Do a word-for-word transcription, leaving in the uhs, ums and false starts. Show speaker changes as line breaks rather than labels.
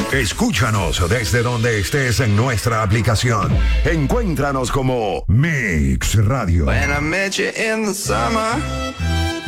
Escúchanos desde donde estés en nuestra aplicación. Encuéntranos como Mix Radio.
When I met you in the summer